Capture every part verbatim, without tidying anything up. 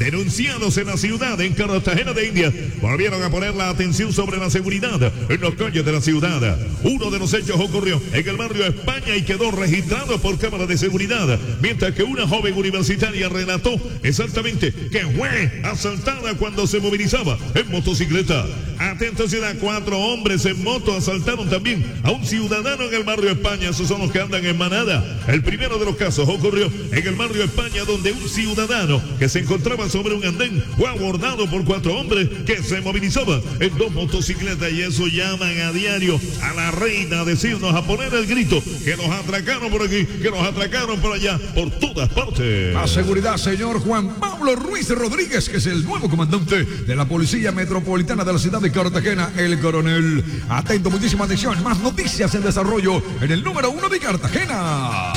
denunciados en la ciudad, en Cartagena de Indias, volvieron a poner la atención sobre la seguridad en las calles de la ciudad. Uno de los hechos ocurrió en el barrio España y quedó registrado por cámara de seguridad, mientras que una joven universitaria relató exactamente que fue asaltada cuando se movilizaba en motocicleta. Atento ciudad, cuatro hombres en moto asaltaron también a un ciudadano en el barrio España. Esos son los que andan en manada. El primero de los casos ocurrió en el barrio España, donde un ciudadano que se encontraba sobre un andén fue abordado por cuatro hombres que se movilizaban en dos motocicletas, y eso llaman a diario a la reina a decirnos, a poner el grito, que nos atracaron por aquí, que nos atracaron por allá, por todas partes. Más seguridad, señor Juan Pablo Ruiz Rodríguez, que es el nuevo comandante de la Policía Metropolitana de la ciudad de Cartagena, el coronel. Atento, muchísima atención, más noticias en desarrollo en el número uno de Cartagena.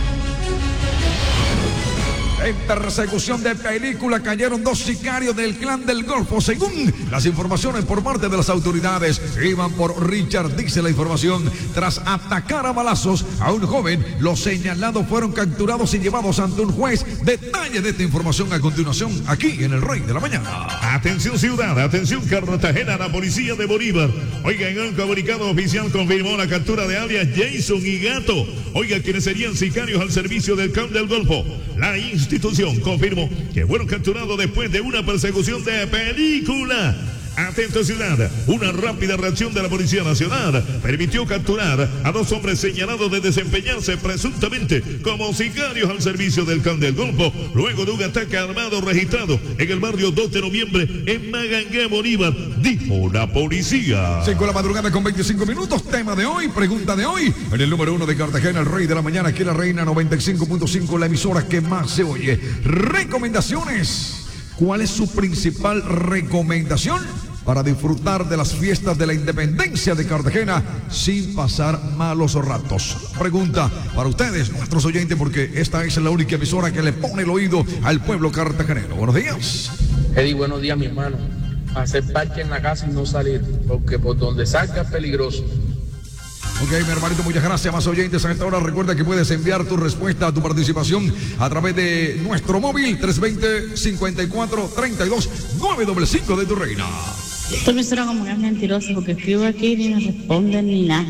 En persecución de película cayeron dos sicarios del Clan del Golfo. Según las informaciones por parte de las autoridades, iban por Richard, dice la información. Tras atacar a balazos a un joven, los señalados fueron capturados y llevados ante un juez. Detalle de esta información a continuación aquí en El Rey de la Mañana. Atención ciudad, atención Cartagena, la policía de Bolívar. Oiga, en un comunicado oficial confirmó la captura de alias Jason y Gato. Oiga, quienes serían sicarios al servicio del Clan del Golfo. La institución confirmó que fueron capturados después de una persecución de película. Atento ciudad, una rápida reacción de la Policía Nacional permitió capturar a dos hombres señalados de desempeñarse presuntamente como sicarios al servicio del Clan del Golfo, luego de un ataque armado registrado en el barrio dos de noviembre en Magangué, Bolívar, dijo la policía. cinco de la madrugada con veinticinco minutos, tema de hoy, pregunta de hoy, en el número uno de Cartagena, El Rey de la Mañana, aquí la Reina noventa y cinco punto cinco, la emisora que más se oye. Recomendaciones. ¿Cuál es su principal recomendación para disfrutar de las fiestas de la independencia de Cartagena sin pasar malos ratos? Pregunta para ustedes, nuestros oyentes, porque esta es la única emisora que le pone el oído al pueblo cartagenero. Buenos días. Eddie, buenos días, mi hermano. Hacer parque en la casa y no salir, porque por donde salga es peligroso. Ok, mi hermanito, muchas gracias. Más oyentes a esta hora. Recuerda que puedes enviar tu respuesta a tu participación a través de nuestro móvil tres dos cero, cinco cuatro, tres dos, nueve cinco cinco de tu Reina. Esta emisora como que es mentirosa, porque escribo aquí y ni me responden ni nada.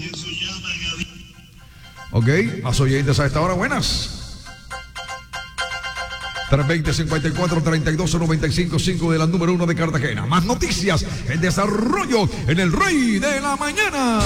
Ok, más oyentes a esta hora. Buenas. tres dos cero, cinco cuatro, tres dos, nueve cinco cinco de la número uno de Cartagena. Más noticias en desarrollo en El Rey de la Mañana.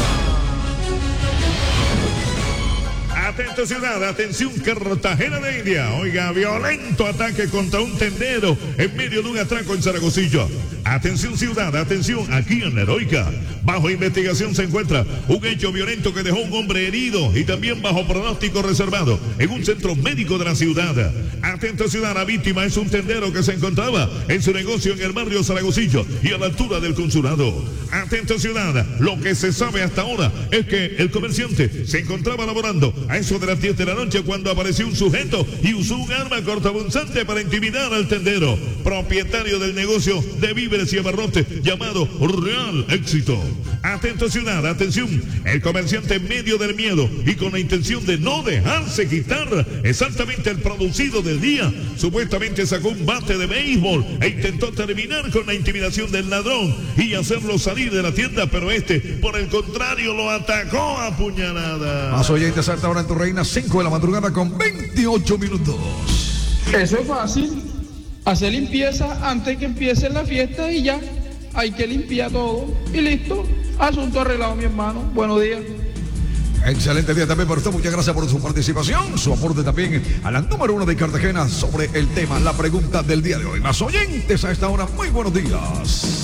Atento ciudad, atención Cartagena de India. Oiga, violento ataque contra un tendero en medio de un atraco en Zaragoza. Atención ciudad, atención, aquí en La Heroica. Bajo investigación se encuentra un hecho violento que dejó un hombre herido y también bajo pronóstico reservado en un centro médico de la ciudad. Atento ciudad, la víctima es un tendero que se encontraba en su negocio en el barrio Zaragozillo y a la altura del consulado. Atento ciudad, lo que se sabe hasta ahora es que el comerciante se encontraba laborando a eso de las diez de la noche cuando apareció un sujeto y usó un arma cortopunzante para intimidar al tendero, propietario del negocio de víveres y abarrotes llamado Real Éxito. Atento ciudad, atención, el comerciante en medio del miedo y con la intención de no dejarse quitar exactamente el producido del día, supuestamente sacó un bate de béisbol e intentó terminar con la intimidación del ladrón y hacerlo salir de la tienda, pero este, por el contrario, lo atacó a puñaladas. Más oyentes hasta ahora en tu Reina, cinco de la madrugada con veintiocho minutos. Eso es fácil, hacer limpieza antes que empiece la fiesta y ya, hay que limpiar todo y listo, asunto arreglado, mi hermano. Buenos días. Excelente día también para usted, muchas gracias por su participación, su aporte también a la número uno de Cartagena sobre el tema, la pregunta del día de hoy. Más oyentes a esta hora, muy buenos días.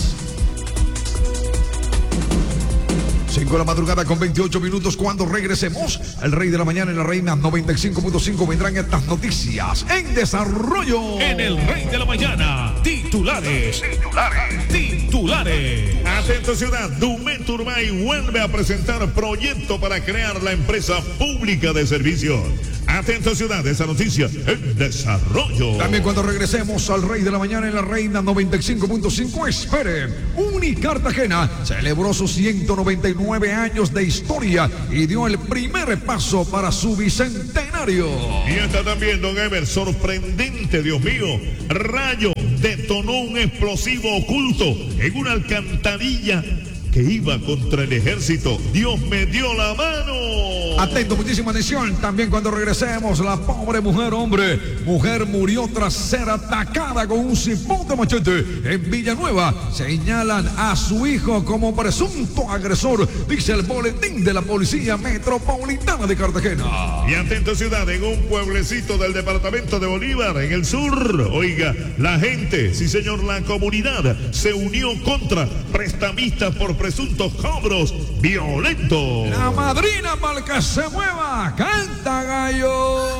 cinco de la madrugada con veintiocho minutos. Cuando regresemos, El Rey de la Mañana en La Reina noventa y cinco punto cinco vendrán estas noticias en desarrollo. En El Rey de la Mañana, titulares, titulares, titulares. Atento ciudad, Dumet Urbay vuelve a presentar proyecto para crear la empresa pública de servicios. Atento ciudad, esa noticia en desarrollo. También cuando regresemos al Rey de la Mañana en La Reina noventa y cinco punto cinco, espere, Unicartagena celebró sus ciento noventa y nueve años de historia y dio el primer paso para su bicentenario. Y está también, don Ever, sorprendente, Dios mío, rayo detonó un explosivo oculto en una alcantarilla que iba contra el ejército. Dios me dio la mano. Atento, muchísima atención. También cuando regresemos, la pobre mujer, hombre, mujer murió tras ser atacada con un cipote machete en Villanueva. Señalan a su hijo como presunto agresor, dice el boletín de la Policía Metropolitana de Cartagena. Y atento, ciudad, en un pueblecito del departamento de Bolívar, en el sur, oiga, la gente, sí señor, la comunidad se unió contra prestamistas por presuntos cobros violentos. La madrina para el que se mueva, canta gallo,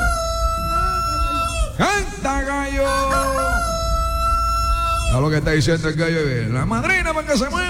canta gallo. A lo que está diciendo el gallo, la madrina para que se mueva.